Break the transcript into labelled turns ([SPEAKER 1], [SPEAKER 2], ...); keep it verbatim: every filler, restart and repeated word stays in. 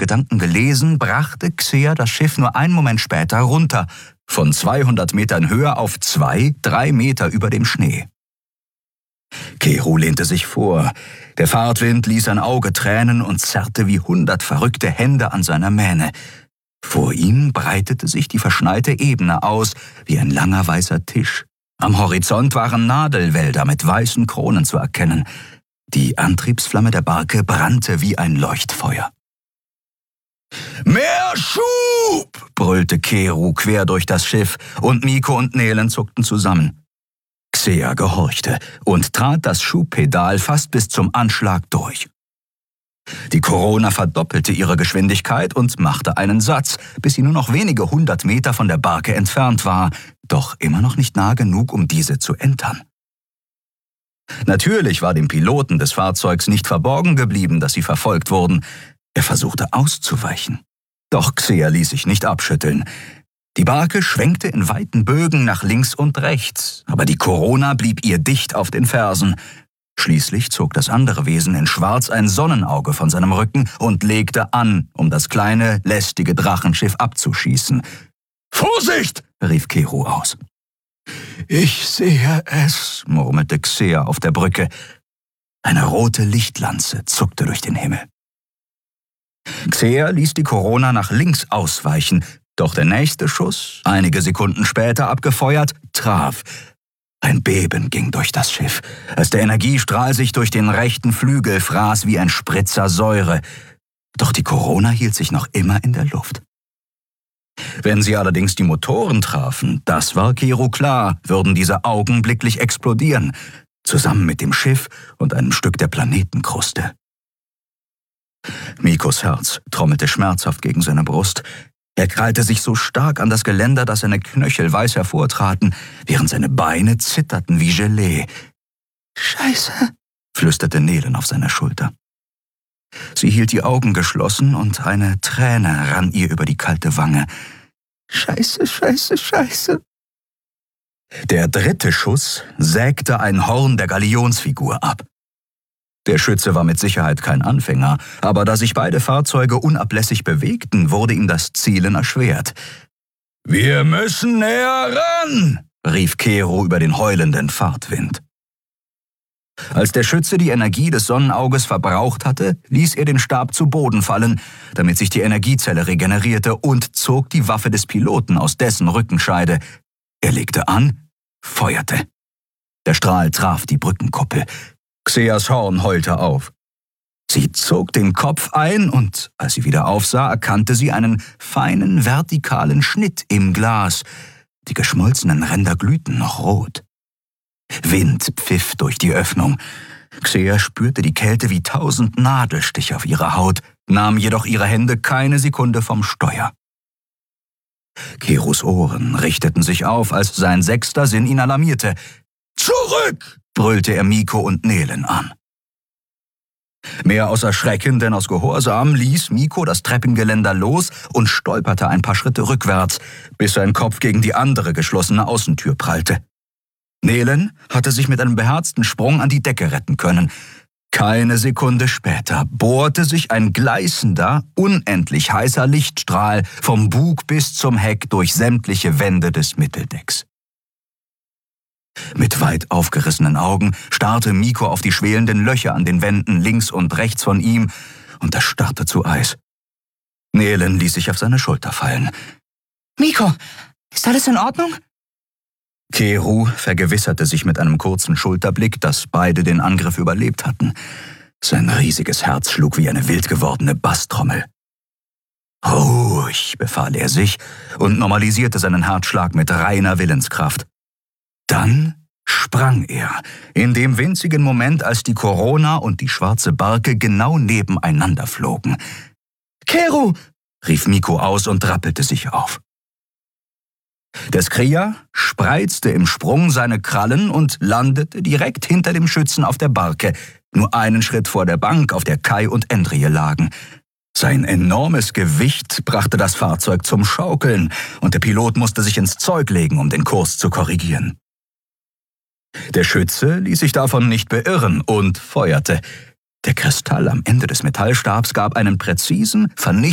[SPEAKER 1] Gedanken gelesen, brachte Xea das Schiff nur einen Moment später runter, von zweihundert Metern Höhe auf zwei, drei Meter über dem Schnee. Keru lehnte sich vor. Der Fahrtwind ließ ein Auge tränen und zerrte wie hundert verrückte Hände an seiner Mähne. Vor ihm breitete sich die verschneite Ebene aus, wie ein langer weißer Tisch. Am Horizont waren Nadelwälder mit weißen Kronen zu erkennen. Die Antriebsflamme der Barke brannte wie ein Leuchtfeuer. »Mehr Schub!« brüllte Keru quer durch das Schiff, und Miko und Nelen zuckten zusammen. Xea gehorchte und trat das Schubpedal fast bis zum Anschlag durch. Die Corona verdoppelte ihre Geschwindigkeit und machte einen Satz, bis sie nur noch wenige hundert Meter von der Barke entfernt war, doch immer noch nicht nah genug, um diese zu entern. Natürlich war dem Piloten des Fahrzeugs nicht verborgen geblieben, dass sie verfolgt wurden. Er versuchte auszuweichen. Doch Xea ließ sich nicht abschütteln. Die Barke schwenkte in weiten Bögen nach links und rechts, aber die Corona blieb ihr dicht auf den Fersen. Schließlich zog das andere Wesen in Schwarz ein Sonnenauge von seinem Rücken und legte an, um das kleine, lästige Drachenschiff abzuschießen. »Vorsicht!« rief Keru aus. »Ich sehe es«, murmelte Xea auf der Brücke. Eine rote Lichtlanze zuckte durch den Himmel. Xea ließ die Corona nach links ausweichen, doch der nächste Schuss, einige Sekunden später abgefeuert, traf. Ein Beben ging durch das Schiff, als der Energiestrahl sich durch den rechten Flügel fraß wie ein Spritzer Säure. Doch die Corona hielt sich noch immer in der Luft. Wenn sie allerdings die Motoren trafen, das war Keru klar, würden diese augenblicklich explodieren, zusammen mit dem Schiff und einem Stück der Planetenkruste. Mikos Herz trommelte schmerzhaft gegen seine Brust. Er krallte sich so stark an das Geländer, dass seine Knöchel weiß hervortraten, während seine Beine zitterten wie Gelee. »Scheiße«, flüsterte Nelen auf seiner Schulter. Sie hielt die Augen geschlossen und eine Träne rann ihr über die kalte Wange. »Scheiße, scheiße, scheiße.« Der dritte Schuss sägte ein Horn der Galionsfigur ab. Der Schütze war mit Sicherheit kein Anfänger, aber da sich beide Fahrzeuge unablässig bewegten, wurde ihm das Zielen erschwert. »Wir müssen näher ran«, rief Keru über den heulenden Fahrtwind. Als der Schütze die Energie des Sonnenauges verbraucht hatte, ließ er den Stab zu Boden fallen, damit sich die Energiezelle regenerierte, und zog die Waffe des Piloten aus dessen Rückenscheide. Er legte an, feuerte. Der Strahl traf die Brückenkuppel. Xeas Horn heulte auf. Sie zog den Kopf ein und, als sie wieder aufsah, erkannte sie einen feinen, vertikalen Schnitt im Glas. Die geschmolzenen Ränder glühten noch rot. Wind pfiff durch die Öffnung. Xea spürte die Kälte wie tausend Nadelstiche auf ihrer Haut, nahm jedoch ihre Hände keine Sekunde vom Steuer. Kerus Ohren richteten sich auf, als sein sechster Sinn ihn alarmierte. »Zurück!« brüllte er Miko und Nelen an. Mehr aus Erschrecken denn aus Gehorsam ließ Miko das Treppengeländer los und stolperte ein paar Schritte rückwärts, bis sein Kopf gegen die andere geschlossene Außentür prallte. Nelen hatte sich mit einem beherzten Sprung an die Decke retten können. Keine Sekunde später bohrte sich ein gleißender, unendlich heißer Lichtstrahl vom Bug bis zum Heck durch sämtliche Wände des Mitteldecks. Mit weit aufgerissenen Augen starrte Miko auf die schwelenden Löcher an den Wänden links und rechts von ihm und erstarrte zu Eis. Nelen ließ sich auf seine Schulter fallen.
[SPEAKER 2] »Miko, ist alles in Ordnung?«
[SPEAKER 1] Keru vergewisserte sich mit einem kurzen Schulterblick, dass beide den Angriff überlebt hatten. Sein riesiges Herz schlug wie eine wild gewordene Basstrommel. »Ruhig«, befahl er sich und normalisierte seinen Herzschlag mit reiner Willenskraft. Dann sprang er, in dem winzigen Moment, als die Corona und die schwarze Barke genau nebeneinander flogen.
[SPEAKER 2] »Keru«,
[SPEAKER 1] rief Miko aus und rappelte sich auf. Der Skria spreizte im Sprung seine Krallen und landete direkt hinter dem Schützen auf der Barke, nur einen Schritt vor der Bank, auf der Kai und Endrie lagen. Sein enormes Gewicht brachte das Fahrzeug zum Schaukeln, und der Pilot musste sich ins Zeug legen, um den Kurs zu korrigieren. Der Schütze ließ sich davon nicht beirren und feuerte. Der Kristall am Ende des Metallstabs gab einen präzisen, vernichtenden